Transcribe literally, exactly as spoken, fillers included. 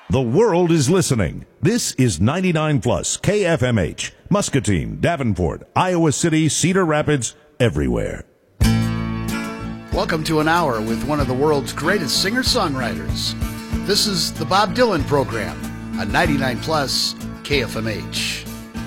The world is listening. This is ninety-nine plus K F M H, Muscatine, Davenport, Iowa City, Cedar Rapids, everywhere. Welcome to an hour with one of the world's greatest singer-songwriters. This is the Bob Dylan Program on ninety-nine plus K F M H.